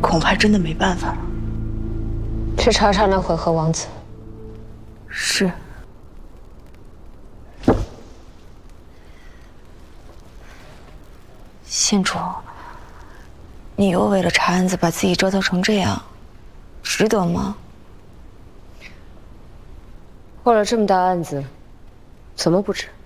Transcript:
恐怕真的没办法了。 去查查那回纥王子。 是。县主，你又为了查案子把自己折腾成这样，值得吗？ 破了这么大案子，怎么不值？